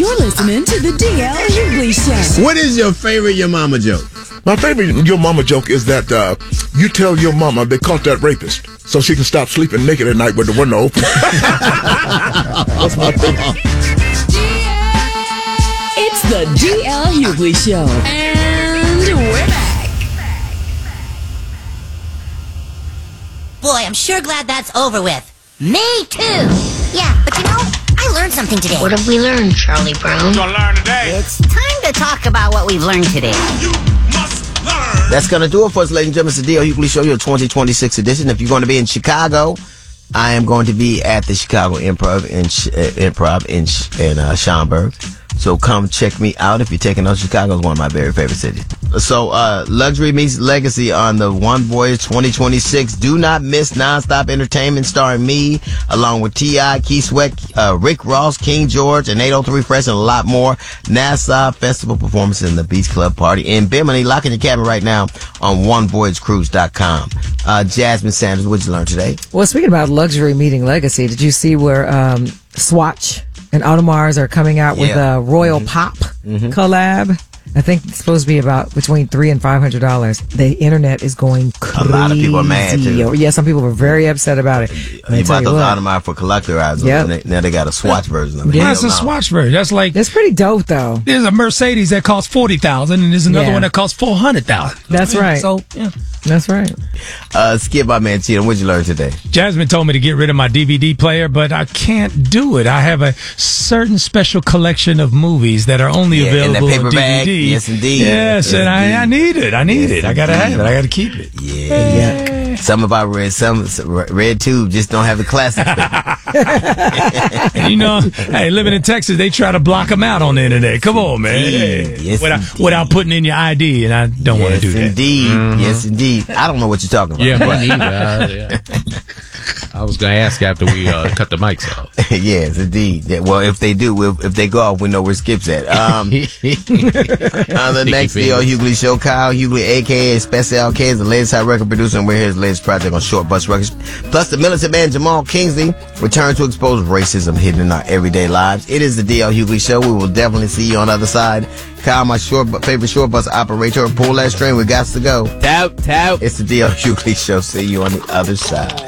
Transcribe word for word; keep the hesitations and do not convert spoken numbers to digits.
You're listening to the D L Hughley Show. What is your favorite Your Mama joke? My favorite Your Mama joke is that uh, you tell your mama they caught that rapist so she can stop sleeping naked at night with the window open. That's my favorite. It's the D L Hughley Show. And we're back. Boy, I'm sure glad that's over with. Me too. Yeah, but you know, I learned something today. What have we learned, Charlie Brown? What you gonna learn today? It's time to talk about what we've learned today. You must learn. That's going to do it for us, ladies and gentlemen. It's the D L Hughley Show, your twenty twenty-six edition. If you're going to be in Chicago, I am going to be at the Chicago Improv in uh, Improv in, in uh, Schaumburg. So come check me out if you're taking us. Chicago is one of my very favorite cities. So uh, Luxury meets Legacy on the One Voyage twenty twenty-six. Do not miss nonstop entertainment starring me, along with T I, Keith Sweat, uh, Rick Ross, King George, and eight oh three Fresh, and a lot more. Nassau Festival performances in the Beach Club Party in Bimini. Lock in your cabin right now on one voyage cruise dot com. Uh, Jasmine Sanders, what did you learn today? Well, speaking about Luxury meeting Legacy, did you see where um, Swatch and Audemars are coming out with Yeah. a Royal Mhm. Pop Mhm. collab? I think it's supposed to be about between three and five hundred dollars. The internet is going crazy. A lot of people are mad, too. Yeah, some people were very upset about it. And I You tell bought you those what, Audemars for collectorizers. Yep. and they, now they got a Swatch version of it. Yeah. That's Hell a no. Swatch version. That's like it's pretty dope, though. there's a Mercedes that costs forty thousand, and there's another Yeah. one that costs four hundred thousand. That's right. So yeah. That's right. Uh, Skip, my man, Cheetah, what did you learn today? Jasmine told me to get rid of my D V D player, but I can't do it. I have a certain special collection of movies that are only Yeah, in that available paper on bag. D V D. Yes, indeed. Yes, Yes, and I, indeed. I need it. I need Yes, it. I gotta indeed. have it. I gotta keep it. Yeah. Yeah. Some of our red, some red tube just don't have the classic. And you know, hey, living in Texas, they try to block them out on the internet. Come on, man. Indeed. Yes, without, indeed. without putting in your I D, and I don't want to do Yes, that. indeed. Yes, indeed. I don't know what you're talking about. Yeah, me neither. I, yeah. I was going to ask after we uh, cut the mics off. Yes, indeed. Yeah, well, if they do, we'll, if they go off, we know where Skip's at. Um, on the next D L Hughley Show, Kyle Hughley, a k a. Special K, is the latest hot record producer, and we're his latest project on Short Bus Records. Plus, the militant man Jamal Kingsley returns to expose racism hidden in our everyday lives. It is the D L Hughley Show. We will definitely see you on the other side. Kyle, my short favorite short bus operator, pull that string. We got to go. Tout, tout. It's the D L Hughley Show. See you on the other side.